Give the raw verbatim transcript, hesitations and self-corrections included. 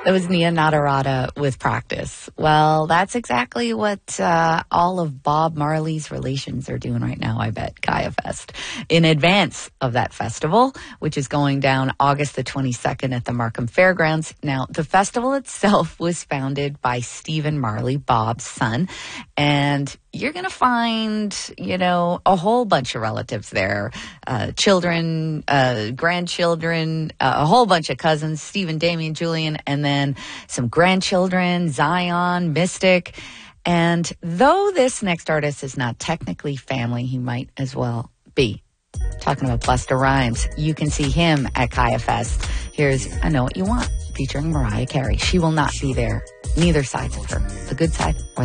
That was Nia Natarada with Practice. Well, that's exactly what uh, all of Bob Marley's relations are doing right now, I bet, Kaya Fest. In advance of that festival, which is going down August the twenty-second at the Markham Fairgrounds. Now, the festival itself was founded by Stephen Marley, Bob's son, and you're going to find, you know, a whole bunch of relatives there, uh, children, uh, grandchildren, uh, a whole bunch of cousins, Stephen, Damien, Julian, and then some grandchildren, Zion, Mystic. And though this next artist is not technically family, he might as well be. Talking about Busta Rhymes, you can see him at Kaya Fest. Here's I Know What You Want, featuring Mariah Carey. She will not be there, neither sides of her, the good side or